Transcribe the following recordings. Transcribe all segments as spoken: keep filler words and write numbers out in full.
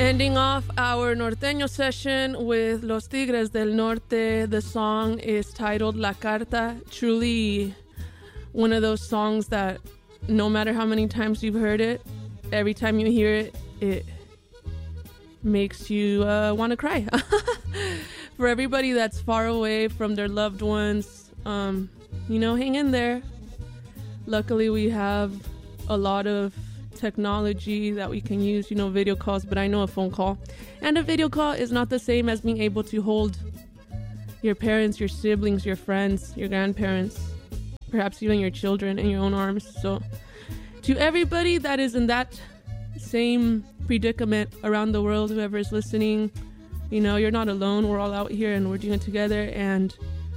Ending off our norteño session with Los Tigres del Norte. The song is titled La Carta. Truly one of those songs that no matter how many times you've heard it, every time you hear it, it makes you uh, want to cry. For everybody that's far away from their loved ones, um, you know, hang in there. Luckily, we have a lot of technology that we can use, you know, video calls, but I know a phone call. And a video call is not the same as being able to hold your parents, your siblings, your friends, your grandparents, perhaps even your children in your own arms. So to everybody that is in that same predicament around the world, whoever is listening, you know, you're not alone. We're all out here and we're doing it together. And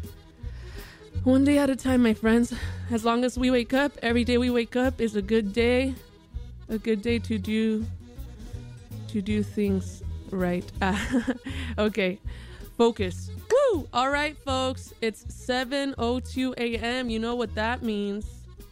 one day at a time, my friends, as long as we wake up, every day we wake up is a good day. A good day to do to do things right. Okay, focus. Woo! All right, folks, it's seven oh two a.m. You know what that means.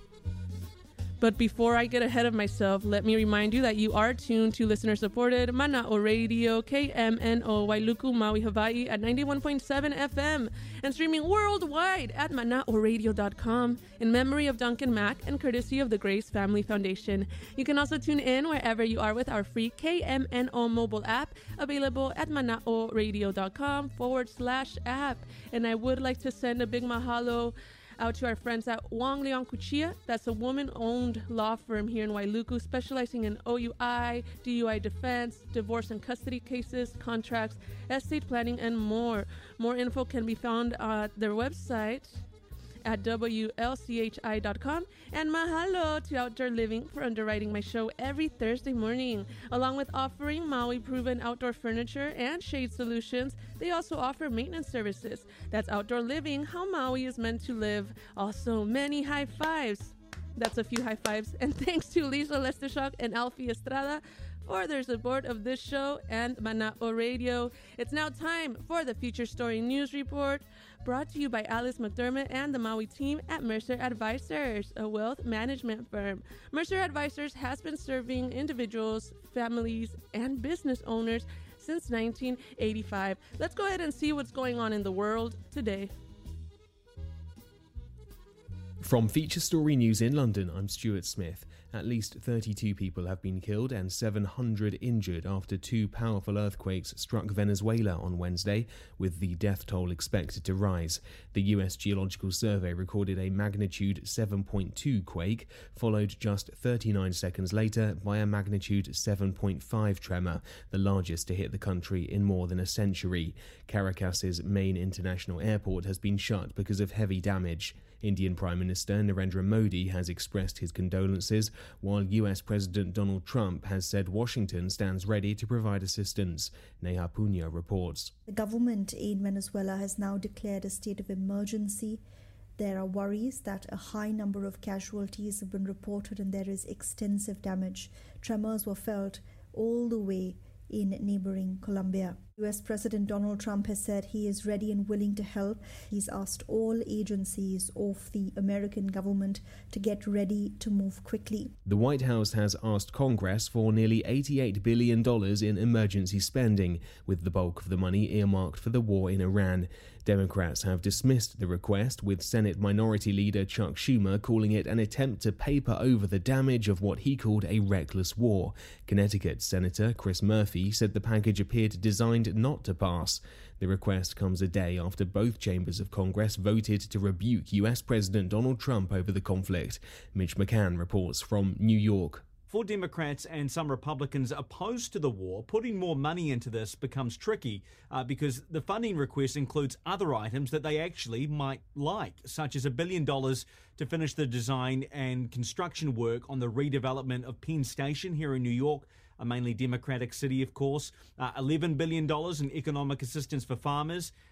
But before I get ahead of myself, let me remind you that you are tuned to listener-supported Mana'o Radio, K M N O, Wailuku, Maui, Hawaii at ninety-one point seven F M and streaming worldwide at mana'o radio dot com in memory of Duncan Mack and courtesy of the Grace Family Foundation. You can also tune in wherever you are with our free K M N O mobile app available at mana'o radio dot com forward slash app. And I would like to send a big mahalo out to our friends at Wong Leong Kuchia. That's a woman-owned law firm here in Wailuku, specializing in O U I, D U I defense, divorce and custody cases, contracts, estate planning, and more. More info can be found at their website at W L C H I dot com. And mahalo to Outdoor Living for underwriting my show every Thursday morning. Along with offering Maui-proven outdoor furniture and shade solutions, they also offer maintenance services. That's Outdoor Living, how Maui is meant to live. Also, many high fives. That's a few high fives. And thanks to Lisa Lestershock and Alfie Estrada for their support of this show and Mana'o Radio. It's now time for the Future Story News Report, brought to you by Alice McDermott and the Maui team at Mercer Advisors, a wealth management firm. Mercer Advisors has been serving individuals, families, and business owners since nineteen eighty-five. Let's go ahead and see what's going on in the world today. From Feature Story News in London, I'm Stuart Smith. At least thirty-two people have been killed and seven hundred injured after two powerful earthquakes struck Venezuela on Wednesday, with the death toll expected to rise. The U S Geological Survey recorded a magnitude seven point two quake, followed just thirty-nine seconds later by a magnitude seven point five tremor, the largest to hit the country in more than a century. Caracas's main international airport has been shut because of heavy damage. Indian Prime Minister Narendra Modi has expressed his condolences, while U S President Donald Trump has said Washington stands ready to provide assistance. Neha Punya reports. The government in Venezuela has now declared a state of emergency. There are worries that a high number of casualties have been reported and there is extensive damage. Tremors were felt all the way in neighboring Colombia. U S President Donald Trump has said he is ready and willing to help. He's asked all agencies of the American government to get ready to move quickly. The White House has asked Congress for nearly eighty-eight billion dollars in emergency spending, with the bulk of the money earmarked for the war in Iran. Democrats have dismissed the request, with Senate Minority Leader Chuck Schumer calling it an attempt to paper over the damage of what he called a reckless war. Connecticut Senator Chris Murphy said the package appeared designed not to pass. The request comes a day after both chambers of Congress voted to rebuke U S President Donald Trump over the conflict. Mitch McCann reports from New York. For Democrats and some Republicans opposed to the war, putting more money into this becomes tricky uh, because the funding request includes other items that they actually might like, such as a billion dollars to finish the design and construction work on the redevelopment of Penn Station here in New York, a mainly Democratic city, of course, uh, eleven billion dollars in economic assistance for farmers,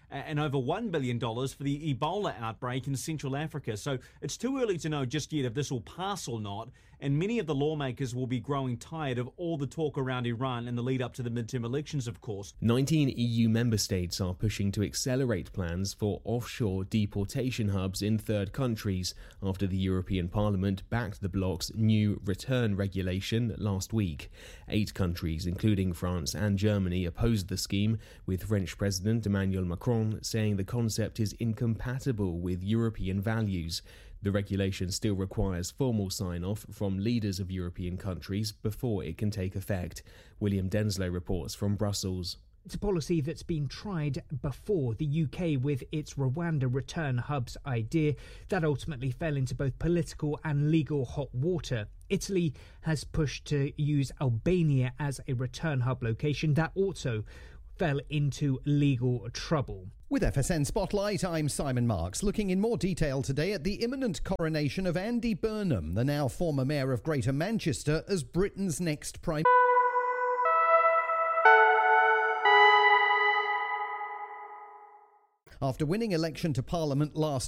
and over one billion dollars for the Ebola outbreak in Central Africa. So it's too early to know just yet if this will pass or not, and many of the lawmakers will be growing tired of all the talk around Iran in the lead up to the midterm elections, of course. nineteen E U member states are pushing to accelerate plans for offshore deportation hubs in third countries after the European Parliament backed the bloc's new return regulation last week. Eight countries, including France and Germany, opposed the scheme, with French President Emmanuel Macron saying the concept is incompatible with European values. The regulation still requires formal sign-off from leaders of European countries before it can take effect. William Denslow reports from Brussels. It's a policy that's been tried before. The U K with its Rwanda return hubs idea that ultimately fell into both political and legal hot water. Italy has pushed to use Albania as a return hub location that also fell into legal trouble. With F S N Spotlight, I'm Simon Marks, looking in more detail today at the imminent coronation of Andy Burnham, the now former mayor of Greater Manchester, as Britain's next Prime Minister. After winning election to Parliament last